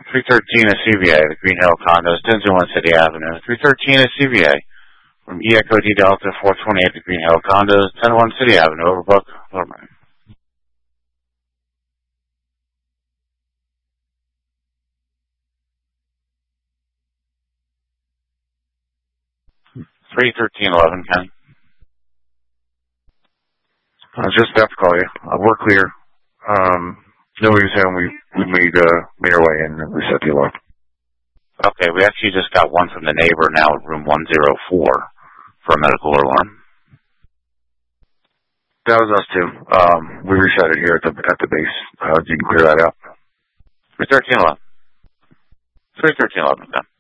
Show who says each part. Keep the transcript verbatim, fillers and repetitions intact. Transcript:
Speaker 1: three thirteen is C V A, the Green Hill Condos, ten oh one City Avenue. three thirteen is C V A from E Echo D Delta, four twenty-eight, the Green Hill Condos, ten oh one City Avenue, Overbook, Lower. three thirteen eleven, County.
Speaker 2: I was just about to call you. Uh, we're clear. Um, no, we were saying we, we made, uh, made our way in and we set the alarm.
Speaker 1: Okay, we actually just got one from the neighbor now at room one oh four for a medical alarm.
Speaker 2: That was us too. Um, we reset it here at the, at the base. Uh, you can clear that out.
Speaker 1: three thirteen eleven. three thirteen eleven, okay.